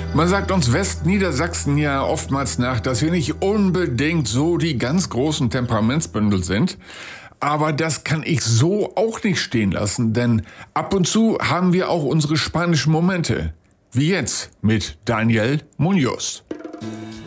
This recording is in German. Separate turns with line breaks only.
Man sagt uns Westniedersachsen ja oftmals nach, dass wir nicht unbedingt so die ganz großen Temperamentsbündel sind. Aber das kann ich so auch nicht stehen lassen, denn ab und zu haben wir auch unsere spanischen Momente. Wie jetzt mit Daniel Munoz.